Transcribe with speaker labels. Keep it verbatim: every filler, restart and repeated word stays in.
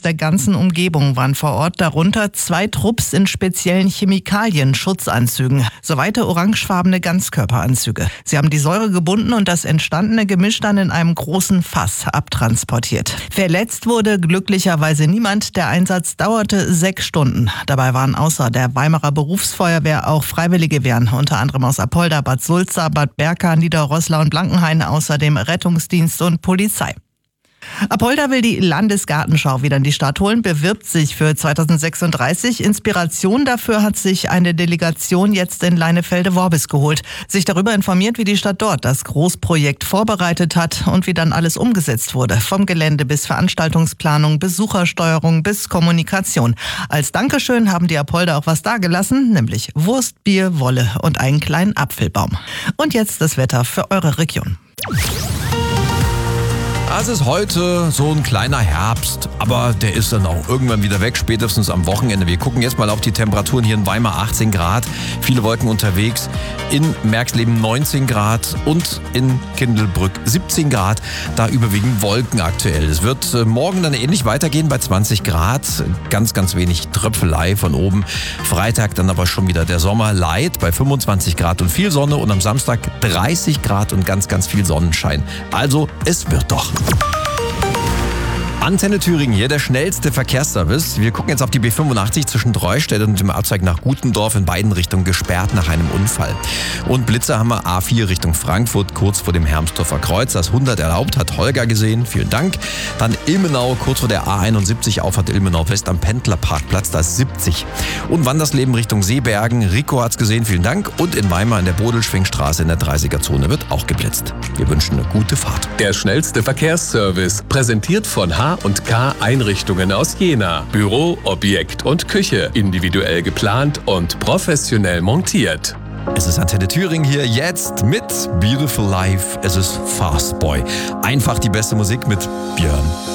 Speaker 1: aus der ganzen Umgebung waren vor Ort, darunter zwei Trupps in speziellen Chemikalien-Schutzanzügen, so weite orangefarbene Ganzkörperanzüge. Sie haben die Säure gebunden und das entstandene Gemisch dann in einem großen Fass abtransportiert. Verletzt wurde glücklicherweise niemand. Der Einsatz dauerte sechs Stunden. Dabei waren außer der Weimarer Berufsfeuerwehr auch Freiwillige Wehren, unter anderem aus Apolda, Bad Sulza, Bad Berka, Niederroßlau und Blankenhain, außerdem Rettungsdienst und Polizei. Apolda will die Landesgartenschau wieder in die Stadt holen, bewirbt sich für zweitausendsechsunddreißig. Inspiration dafür hat sich eine Delegation jetzt in Leinefelde-Worbis geholt. Sich darüber informiert, wie die Stadt dort das Großprojekt vorbereitet hat und wie dann alles umgesetzt wurde. Vom Gelände bis Veranstaltungsplanung, Besuchersteuerung bis Kommunikation. Als Dankeschön haben die Apolda auch was dagelassen, nämlich Wurst, Bier, Wolle und einen kleinen Apfelbaum. Und jetzt das Wetter für eure Region.
Speaker 2: Es ist heute so ein kleiner Herbst, aber der ist dann auch irgendwann wieder weg, spätestens am Wochenende. Wir gucken jetzt mal auf die Temperaturen hier in Weimar, achtzehn Grad, viele Wolken unterwegs, in Merxleben neunzehn Grad und in Kindelbrück siebzehn Grad, da überwiegend Wolken aktuell. Es wird morgen dann ähnlich weitergehen bei zwanzig Grad, ganz, ganz wenig Tröpfelei von oben. Freitag dann aber schon wieder der Sommer light bei fünfundzwanzig Grad und viel Sonne und am Samstag dreißig Grad und ganz, ganz viel Sonnenschein. Also es wird doch. Antenne Thüringen hier, der schnellste Verkehrsservice. Wir gucken jetzt auf die B fünfundachtzig zwischen Dreustedt und dem Abzweig nach Gutendorf, in beiden Richtungen gesperrt nach einem Unfall. Und Blitzer haben wir A vier Richtung Frankfurt, kurz vor dem Hermsdorfer Kreuz. Das hundert erlaubt, hat Holger gesehen, vielen Dank. Dann Ilmenau, kurz vor der A einundsiebzig, Auffahrt Ilmenau West am Pendlerparkplatz, da ist siebzig. Und Wandersleben Richtung Seebergen, Rico hat's gesehen, vielen Dank. Und in Weimar in der Bodelschwingstraße in der dreißiger-Zone wird auch geblitzt. Wir wünschen eine gute Fahrt.
Speaker 3: Der schnellste Verkehrsservice, präsentiert von H und K Einrichtungen aus Jena. Büro, Objekt und Küche. Individuell geplant und professionell montiert.
Speaker 2: Es ist Antenne Thüringen hier jetzt mit Beautiful Life. Es ist Fast Boy. Einfach die beste Musik mit Björn.